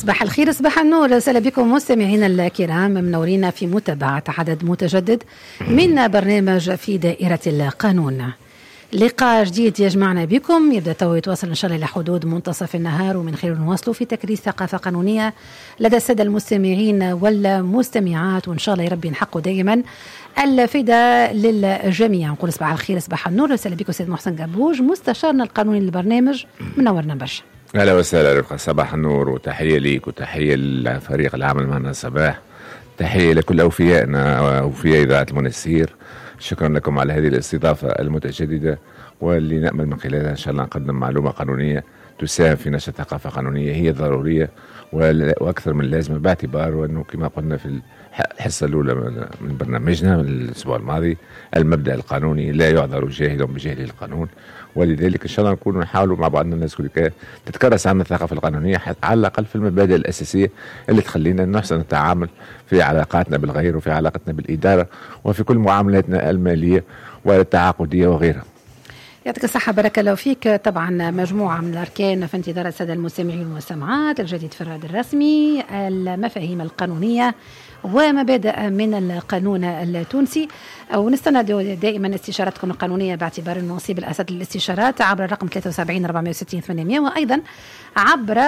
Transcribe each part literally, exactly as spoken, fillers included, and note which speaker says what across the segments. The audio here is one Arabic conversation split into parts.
Speaker 1: صباح الخير صباح النور، سهلا بكم مستمعينا الكرام، منورين في متابعة عدد متجدد من برنامج في دائرة القانون. لقاء جديد يجمعنا بكم، يبدأ تو يتواصل إن شاء الله إلى حدود منتصف النهار، ومن خير نواصلوا في تكريس ثقافة قانونية لدى السادة المستمعين والمستمعات، وإن شاء الله يا ربي نحققوا دائما الفائدة للجميع. نقول صباح الخير صباح النور، سهلا بكم سيد محسن قبوج مستشارنا القانوني للبرنامج، منورنا برشا.
Speaker 2: اهلا وسهلا رفقة، صباح النور وتحيه ليك وتحيه للفريق العمل معنا صباح، تحيه لكل اوفيائنا واوفياء اذاعه المنسير. شكرا لكم على هذه الاستضافه المتجدده، واللي نامل من خلالها ان شاء الله نقدم معلومه قانونيه تساهم في نشر ثقافه قانونيه هي ضروريه واكثر من لازمه، باعتبار وانه كما قلنا في الحصه الاولى من برنامجنا من الاسبوع الماضي، المبدا القانوني لا يعذر جاهل بجهله القانون، ولذلك ان شاء الله نكون نحاولوا مع بعضنا الناس كلها تتكرس عنا الثقافه القانونيه على الاقل في المبادئ الاساسيه اللي تخلينا نحسن التعامل في علاقاتنا بالغير وفي علاقتنا بالاداره وفي كل معاملاتنا الماليه والتعاقديه وغيرها.
Speaker 1: يعطيك الصحة، بارك الله فيك. طبعا مجموعة من الأركان في انتظار السادة المستمعين والمستمعات، الجديد في الرائد الرسمي، المفاهيم القانونية ومبادئ من القانون التونسي، ونستند دائما استشاراتكم القانونية باعتبار أنه نصيب الأسد للاستشارات عبر الرقم ثلاثة وسبعين أربعمائة وستين ثمانمائة، وأيضا عبر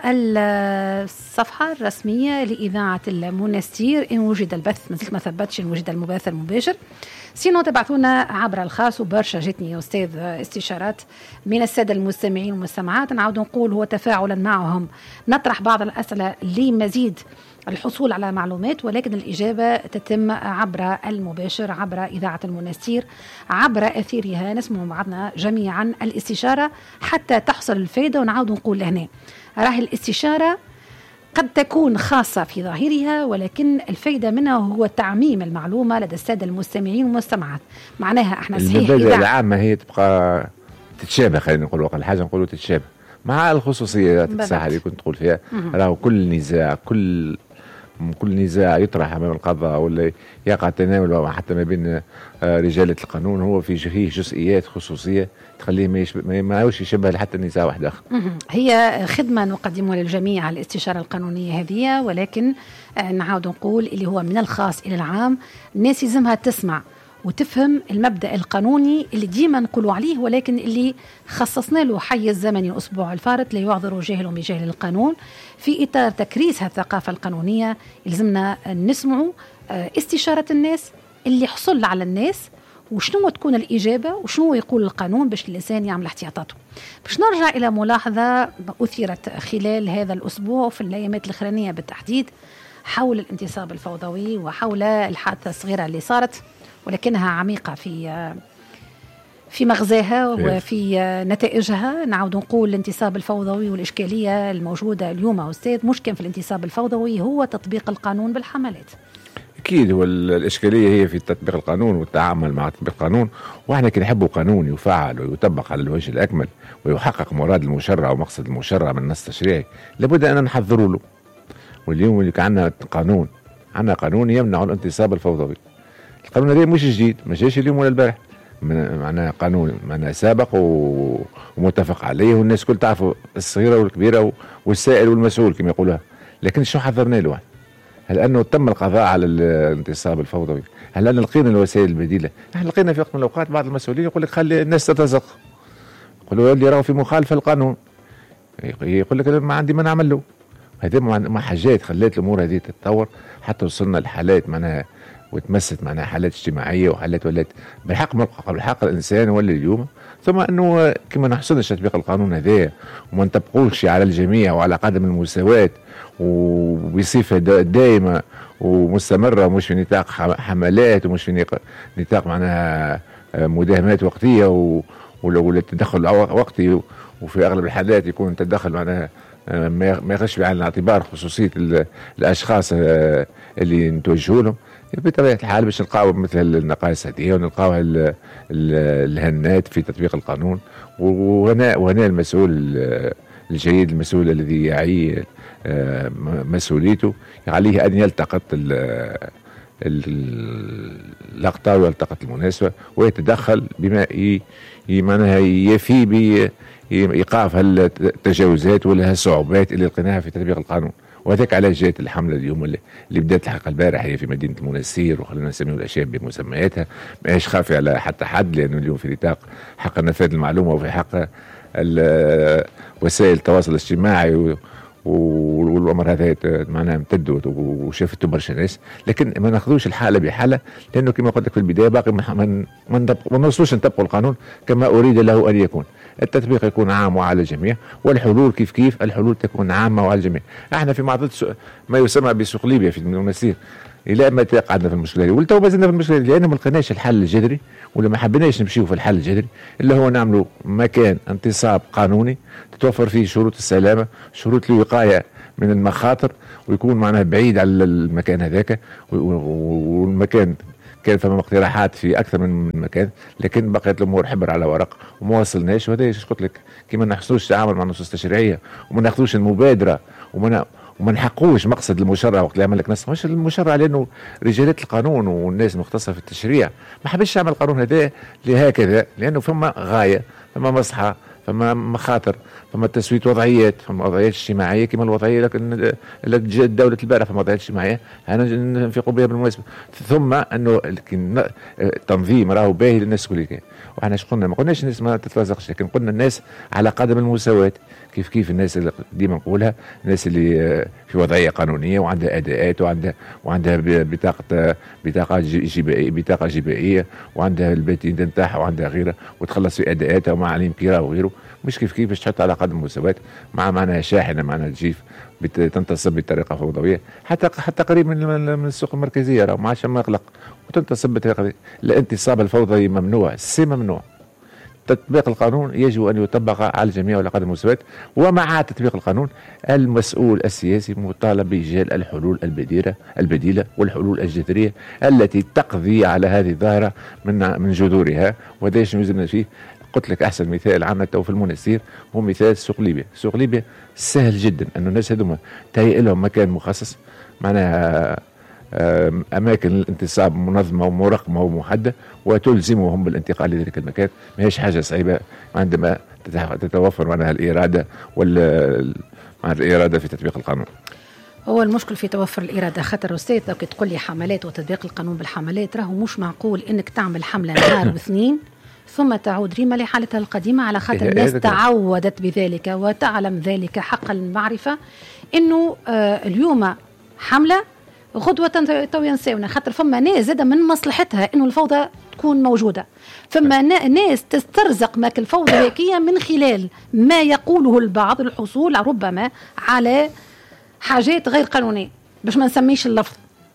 Speaker 1: الصفحة الرسمية لإذاعة المنستير إن وجد البث، ما زلت ما ثبتش إن وجد المبث المباشر، سينو تبعثونا عبر الخاص. وبرشا جتني يا أستاذ استشارات من السادة المستمعين والمستمعات، نعود نقول هو تفاعلا معهم نطرح بعض الأسئلة لمزيد الحصول على معلومات، ولكن الإجابة تتم عبر المباشر عبر إذاعة المنستير عبر أثيرها. نسمع بعضنا جميعا الاستشارة حتى تحصل الفائدة. ونعود نقول هنا راهي الاستشارة قد تكون خاصة في ظاهرها، ولكن الفائدة منها هو تعميم المعلومة لدى السادة المستمعين والمستمعات. معناها احنا صحيح
Speaker 2: المبادئ العامة هي تبقى تتشابه، خلينا نقول وقت الحاجة نقولوا تتشابه مع الخصوصيات الساحة اللي كنت تقول فيها. راهو كل نزاع كل كل نزاع يطرح امام القضاء ولا يقع تناول حتى ما بين رجالة القانون هو في فيه جزئيات خصوصية تخليه ما يشبه ما يعاوش يشبه حتى نزاع واحد اخر.
Speaker 1: هي خدمة نقدمها للجميع الاستشارة القانونية هذه، ولكن نعاود نقول اللي هو من الخاص إلى العام، الناس يلزمها تسمع وتفهم المبدأ القانوني اللي ديما نقولوا عليه، ولكن اللي خصصنا له حيز زمني الأسبوع الفارط لا يعذر جاهل بجهل القانون. في إطار تكريس هالثقافة القانونية يلزمنا نسمعوا استشارة الناس اللي حصل على الناس، وشنو تكون الإجابة وشنو يقول القانون باش الإنسان يعمل احتياطاته. باش نرجع إلى ملاحظة أثيرت خلال هذا الأسبوع في الأيامات الأخرانية بالتحديد حول الانتصاب الفوضوي وحول الحادثة الصغيرة اللي صارت، ولكنها عميقة في في مغزاها وفي نتائجها. نعود نقول الانتصاب الفوضوي والإشكالية الموجودة اليوم أستاذ، مش كان في الانتصاب الفوضوي هو تطبيق القانون بالحملات.
Speaker 2: أكيد هو الإشكالية هي في تطبيق القانون والتعامل مع تطبيق القانون، وإحنا كي نحبوا قانون يفعل ويطبق على الوجه الأكمل ويحقق مراد المشرع ومقصد المشرع من النص التشريعي لابد أن نحضروا له. واليوم اللي عندنا قانون عندنا قانون يمنع الانتصاب الفوضوي. القانون هذا مش جديد، ما جاش اليوم ولا البارح، معناه قانون معناه سابق ومتفق عليه والناس كل تعرفوا الصغيرة والكبيرة والسائل والمسؤول كما يقولها. لكن شو حضرنا له؟ هل أنه تم القضاء على الانتصاب الفوضوي؟ هل أن لقينا الوسائل البديلة؟ نحن لقينا في وقت من الأوقات بعض المسؤولين يقول لك خلي الناس تتزق، يقولوا اللي راهو في مخالفة القانون، يقول لك ما عندي ما نعمل له. هذه مع حاجات خلت الأمور هذه تتطور حتى وصلنا لحالات معناها وتمست معناها حالات اجتماعية وحالات ولات بالحق بالحق الإنسان ولا اليوم. ثم أنه كما نحسنش تطبيق القانون هذا وما نطبقوش على الجميع وعلى قدم المساواة وبصفة دائمة ومستمرة، مش في نطاق حملات ومش في نطاق معناها مداهمات وقتية ولا تدخل وقتي، وفي أغلب الحالات يكون التدخل معناها ما يغش بعين الاعتبار خصوصية الأشخاص اللي نتوجهوا لهم. بطبيعة الحال باش نلقاو مثل النقائص هذه ونلقاو الهنات في تطبيق القانون، وهنا وهنا المسؤول الجيد المسؤول الذي يعي مسؤوليته عليه أن يلتقط اللقطة ويلتقط المناسبة ويتدخل بما معناها يفي بإيقاف هالتجاوزات ولا هالصعوبات اللي لقيناها في تطبيق القانون. وهذاك علاش جات الحمله اليوم اللي, اللي بدات الحق البارح هي في مدينه المنسير، وخلينا نسميو الاشياء بمسمياتها، ماهيش خافيه على حتى حد، لانه اليوم في نطاق حق نفاذ المعلومه وفي حق وسائل التواصل الاجتماعي و والامر هذا معناها امتد وشافته برشا ناس، لكن ما ناخذوش الحاله بحاله، لانه كما قلت لك في البدايه باقي ما ما نوصلوش نطبقوا القانون كما اريد له ان يكون. التطبيق يكون عام وعلى الجميع، والحلول كيف كيف الحلول تكون عامه وعلى الجميع. احنا في معضله ما يسمى بسوق ليبيا في المنسير الى متى قعدنا في المشكله هذه، ولتو ما زلنا في المشكله هذه، لانه ما لقيناش الحل الجذري، ولا ما حبيناش نمشيو في الحل الجذري اللي هو نعملوا مكان انتصاب قانوني تتوفر فيه شروط السلامه، شروط الوقايه من المخاطر، ويكون معناها بعيد على المكان هذاك، والمكان كان فما اقتراحات في اكثر من مكان، لكن بقيت الامور حبر على ورق وما وصلناش. وهذا ايش قلت لك، كيما نحسنوش التعامل مع النصوص التشريعيه وما ناخذوش المبادره وما وما نحقوش مقصد المشرع وقت اللي يعمل لك نص، مش المشرع لانه رجالات القانون والناس المختصه في التشريع ما حبش يعمل القانون هذا لهكذا، لانه فما غايه، فما مصلحه، فما مخاطر، فما تسويت وضعيات، فما وضعيات اجتماعيه كما الوضعيه لكن دوله البارح فما وضعيات اجتماعيه انا ننفقوا بها بالمناسبه، ثم انه التنظيم راهو باهي للناس كل كان. وحنا ايش قلنا؟ ما قلناش الناس ما تتلازقش، لكن قلنا الناس على قدم المساواه، كيف كيف الناس اللي ديما نقولها، الناس اللي في وضعيه قانونيه وعندها اداءات وعندها وعندها بطاقه بطاقه جبائيه بطاقه جبائيه وعندها البتين نتاعها وعندها غيرها وتخلص في اداءاتها ومع عليم كيرا وغيره، مش كيف كيف باش تحط على قدم المساواه مع معناها شاحنه معناها تجيف تنتصب بطريقه فوضويه، حتى حتى قريب من من السوق المركزيه راه ما عادش ما يقلق وتنتصب بطريقه دي. الانتصاب الفوضوي ممنوع، سي ممنوع. تطبيق القانون يجب ان يطبق على الجميع وعلى قدم المساواه، ومع تطبيق القانون المسؤول السياسي مطالب بايجاد الحلول البديله البديله والحلول الجذريه التي تقضي على هذه الظاهره من من جذورها. وهذا ايش نزلنا فيه. قلت لك احسن مثال عملته تو في المنسير هو مثال سوق ليبيا. سوق ليبيا سهل جدا انه الناس هذوما تهيئ لهم مكان مخصص، معناها اماكن الانتصاب منظمه ومرقمه ومحدده، وتلزمهم بالانتقال لذلك المكان. ما هيش حاجه صعيبه عندما تتوفر معناها الاراده وال مع الاراده في تطبيق القانون.
Speaker 1: هو المشكل في توفر الإرادة. خاطر أستاذ لو كي تقول لي حملات وتطبيق القانون بالحملات، راهو مش معقول إنك تعمل حملة نهار واثنين ثم تعود ريما لحالتها القديمة، على خاطر الناس تعودت بذلك وتعلم ذلك حق المعرفة، إنه آه اليوم حملة غدوة تو ينساونا، خاطر فما ناس زاد من مصلحتها إنه الفوضى تكون موجودة، فما ناس تسترزق ماك الفوضى هيكية من خلال ما يقوله البعض الحصول ربما على حاجات غير قانونية، باش ما نسميش اللفظ،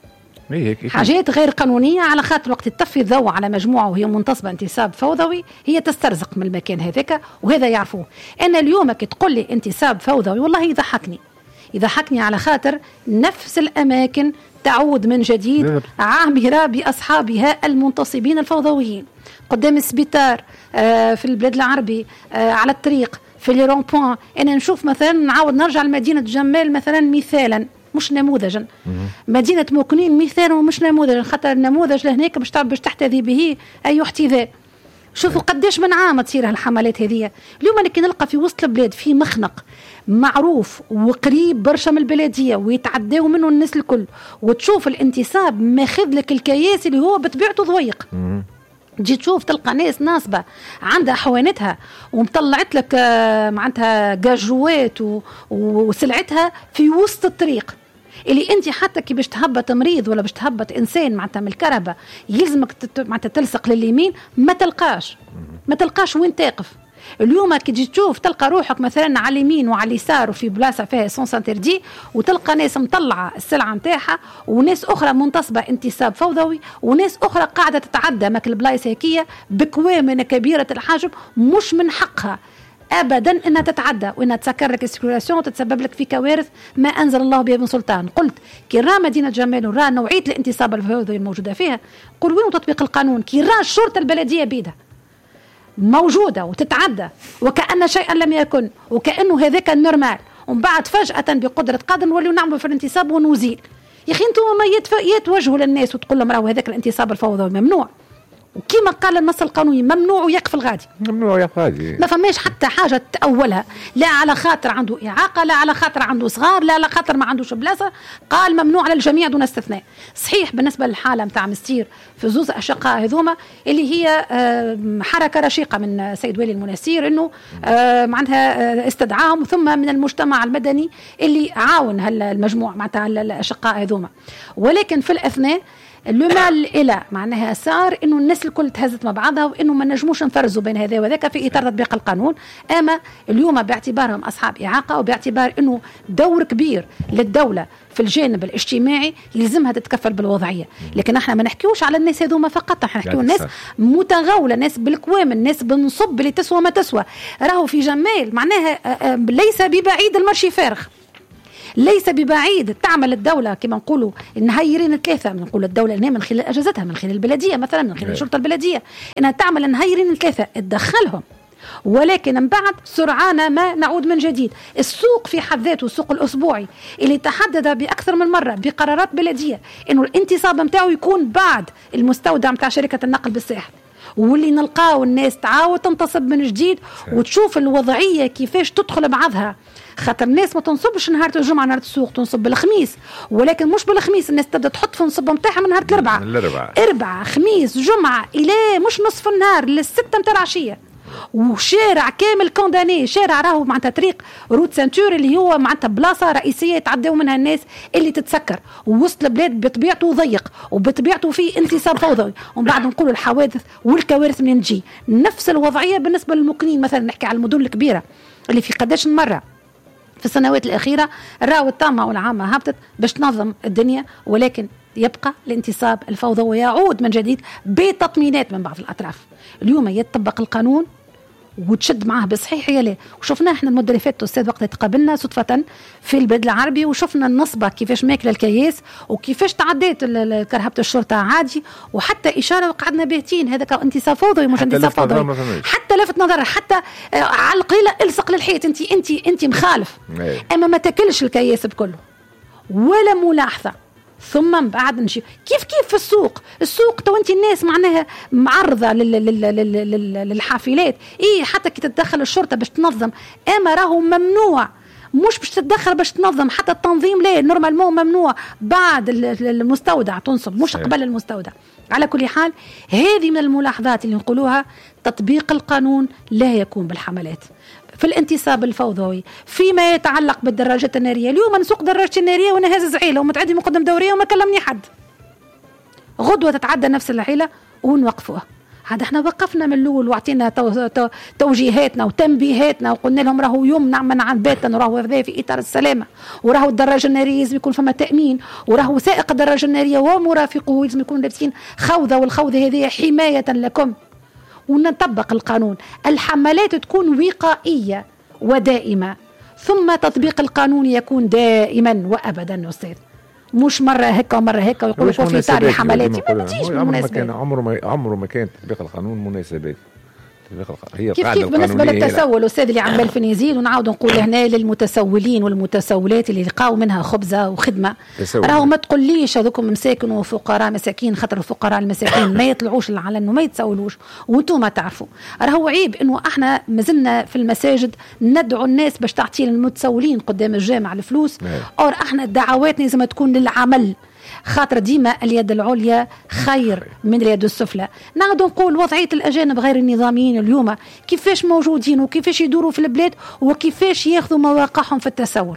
Speaker 1: حاجات غير قانونية، على خاطر وقت تطفي الضوء على مجموعة وهي منتصبة انتصاب فوضوي هي تسترزق من المكان هذاك، وهذا يعرفوه. أنا اليوم كي تقول لي انتصاب فوضوي والله يضحكني يضحكني على خاطر نفس الأماكن تعود من جديد عامرة بأصحابها المنتصبين الفوضويين، قدام السبيطار، آه في البلاد العربي، آه على الطريق، في لي رون بوين. أنا نشوف مثلا نعاود نرجع لمدينة جمال مثلا مثالا مش نموذجا، مدينة موكنين مثالا ومش نموذجا، خاطر النموذج لهناك باش باش تحتذي به أي احتذاء. شوفوا قداش من عام تصير هالحملات هذه. اليوم أنا كي نلقى في وسط البلاد في مخنق معروف وقريب برشا من البلدية ويتعداو منه الناس الكل، وتشوف الانتصاب ماخذ لك الكياس اللي هو بطبيعته ضويق، تجي تشوف تلقى ناس ناصبة عندها حوانتها ومطلعت لك معناتها جاجوات وسلعتها في وسط الطريق، اللي انت حتى كي باش تهبط مريض ولا باش تهبط انسان معناتها من الكهرباء يلزمك معناتها تلصق لليمين، ما تلقاش ما تلقاش وين تقف. اليوم كي تجي تشوف تلقى روحك مثلا على اليمين وعلى اليسار وفي بلاصه فيها سونس انتردي، وتلقى ناس مطلعه السلعه نتاعها وناس اخرى منتصبه انتصاب فوضوي، وناس اخرى قاعده تتعدى ماك البلايص هيكيه بكوامن كبيره الحجم مش من حقها ابدا انها تتعدى وانها تسكر لك السيركولاسيون وتتسبب لك في كوارث ما انزل الله بها من سلطان. قلت كي راه مدينه جمال وراه نوعيه الانتصاب الفوضوي الموجوده فيها، قل وين تطبيق القانون كي راه الشرطه البلديه بيدها موجودة وتتعدى وكأن شيئا لم يكن وكأنه هذاك النورمال، ومن بعد فجأة بقدرة قادر نوليو نعملوا في الانتصاب ونزيل. يا أخي أنتم ما يتوجهوا للناس وتقول لهم راهو هذاك الانتصاب الفوضوي ممنوع، وكما قال النص القانوني ممنوع ويقف الغادي،
Speaker 2: ممنوع يقف الغادي،
Speaker 1: ما فماش حتى حاجه تاولها، لا على خاطر عنده اعاقه، لا على خاطر عنده صغار، لا على خاطر ما عندوش بلاصه، قال ممنوع على الجميع دون استثناء. صحيح بالنسبه للحاله نتاع مستير في زوز اشقاء هذوما اللي هي حركه رشيقه من سيد والي المنستير انه معناتها استدعاهم، ثم من المجتمع المدني اللي عاون هالمجموع معناتها الاشقاء هذوما. ولكن في الاثناء المال الى معناها صار انه الناس الكل تهزت مع بعضها، وانه ما نجموش نفرزوا بين هذا وذاك في اطار تطبيق القانون. اما اليوم باعتبارهم اصحاب اعاقه، وباعتبار انه دور كبير للدوله في الجانب الاجتماعي يلزمها تتكفل بالوضعيه. لكن احنا ما نحكيوش على الناس هذوما فقط، احنا نحكيو الناس متغوله، ناس بالكوام، الناس بنصب اللي تسوى ما تسوى. راهو في جمال معناها ليس ببعيد المرشي فارغ، ليس ببعيد تعمل الدولة كما نقولوا النهيرين الثلاثة، نقول الدولة إنها من خلال أجهزتها، من خلال البلدية مثلا، من خلال الشرطة البلدية، إنها تعمل النهيرين الثلاثة تدخلهم. ولكن من بعد سرعان ما نعود من جديد. السوق في حد ذاته، السوق الأسبوعي اللي تحدد بأكثر من مرة بقرارات بلدية إنه الانتصاب متاعه يكون بعد المستودع متاع شركة النقل بالساحل، واللي نلقاو الناس تعاود تنتصب من جديد وتشوف الوضعية كيفاش تدخل بعضها. خاطر الناس ما تنصبش نهار الجمعة نهار السوق، تنصب بالخميس، ولكن مش بالخميس، الناس تبدا تحط في النصب نتاعها من نهار الأربعاء،
Speaker 2: الأربعاء
Speaker 1: أربعة خميس جمعة إلى مش نصف النهار للستة متاع العشية. وشارع كامل كونداني، شارع راهو معناتها طريق روت سانتور اللي هو معناتها بلاصه رئيسيه يتعداو منها الناس اللي تتسكر، ووسط البلاد بطبيعته ضيق وبطبيعته فيه انتصاب فوضوي. ومن بعد نقولوا الحوادث والكوارث منين تجي. نفس الوضعيه بالنسبه للمقيمين، مثلا نحكي على المدن الكبيره اللي في قداش مره في السنوات الاخيره الراو الطامه والعامه هبطت باش تنظم الدنيا، ولكن يبقى الانتصاب الفوضى ويعود من جديد بتطمينات من بعض الاطراف. اليوم يتطبق القانون وتشد معاه بصحيح يا لا. وشفنا احنا المده اللي فاتت استاذ وقت تقابلنا صدفه في البلد العربي، وشفنا النصبه كيفاش ماكله الكياس وكيفاش تعديت كرهبه الشرطه عادي، وحتى اشاره وقعدنا باهتين هذا انتصاب فوضوي مش انتصاب فوضوي، حتى لفت نظر، حتى آه على القليله الصق للحيط انت انت انت مخالف. اما ما تاكلش الكياس بكله ولا ملاحظه. ثم من بعد نشوف كيف كيف في السوق السوق تو انت الناس معناها معرضه للحافلات، ايه حتى كي تتدخل الشرطه باش تنظم، اما راهو ممنوع، مش باش تتدخل باش تنظم، حتى التنظيم لا نورمالمون ممنوع بعد المستودع تنصب مش قبل المستودع. على كل حال هذه من الملاحظات اللي نقولوها، تطبيق القانون لا يكون بالحملات في الانتصاب الفوضوي فيما يتعلق بالدراجات النارية. اليوم نسوق دراجة النارية وانا هازز عيلة ومتعدي مقدم دورية وما كلمني حد، غدوة تتعدى نفس العيلة ونوقفوها. هذا احنا وقفنا من الاول واعطينا تو تو توجيهاتنا وتنبيهاتنا وقلنا لهم راهو يمنع من عن بيتنا، وراهو هذا في اطار السلامه، وراهو الدراجه الناريه لازم يكون فما تامين، وراهو سائق الدراجه الناريه ومرافقه لازم يكونوا لابسين خوذه، والخوذه هذه حمايه لكم. ونطبق القانون، الحملات تكون وقائيه ودائمه، ثم تطبيق القانون يكون دائما وابدا استاذ، مش مره هيك ومره هيك ويقولوا في اطار حملات. ما تجيش
Speaker 2: عمره ما كان عمره ما عمره ما كان تطبيق القانون مناسبات. هي
Speaker 1: كيف كيف بالنسبه للتسول استاذ اللي عمال في نزيد، ونعاود نقول هنا للمتسولين والمتسولات اللي لقاو منها خبزه وخدمه، راهو ما تقوليش هذوكم مساكن وفقراء مساكين، خاطر الفقراء المساكين ما يطلعوش للعلن وما يتسولوش، وانتم ما تعرفوا. راهو عيب انه احنا مازلنا في المساجد ندعو الناس باش تعطي للمتسولين قدام الجامع الفلوس، اور احنا الدعوات لازم تكون للعمل، خاطر ديما اليد العليا خير من اليد السفلى. نعود نقول وضعية الأجانب غير النظاميين اليوم كيفاش موجودين وكيفاش يدوروا في البلاد وكيفاش ياخذوا مواقعهم في التسول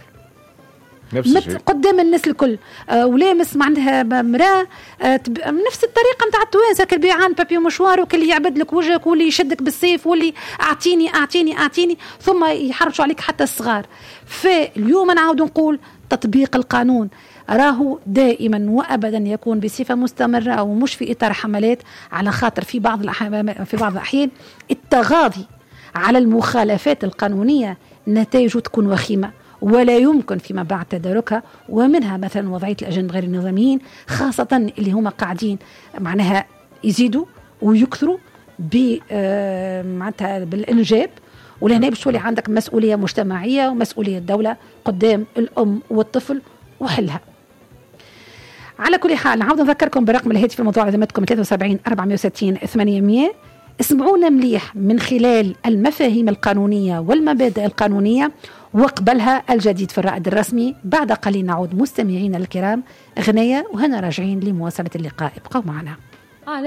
Speaker 1: قدام الناس الكل. آه ولامس معناها مراه آه نفس الطريقة نتاع التوانسة، كالبيعان بابيو مشوار، وكل يعبد لك وجهك، واللي يشدك بالسيف، واللي أعطيني أعطيني أعطيني، ثم يحرشوا عليك حتى الصغار. فاليوم نعود نقول تطبيق القانون راهو دائما وابدا يكون بصفه مستمره ومش في اطار حملات، على خاطر في بعض في بعض الاحيان التغاضي على المخالفات القانونيه نتائجه تكون وخيمه ولا يمكن فيما بعد تداركها، ومنها مثلا وضعيه الاجانب غير النظاميين، خاصه اللي هم قاعدين معناها يزيدوا ويكثروا ب معناتها بالانجاب. ولهنا باش تولي عندك مسؤوليه مجتمعيه ومسؤوليه الدوله قدام الام والطفل وحلها. على كل حال نعاود نذكركم برقم الهاتف الموضوع لذمتكم ثلاثة وسبعين أربعمائة وستين ثمانمائة. اسمعونا مليح من خلال المفاهيم القانونية والمبادئ القانونية وقبلها الجديد في الرائد الرسمي. بعد قليل نعود مستمعين الكرام، غنية وهنا راجعين لمواصلة اللقاء. ابقوا معنا.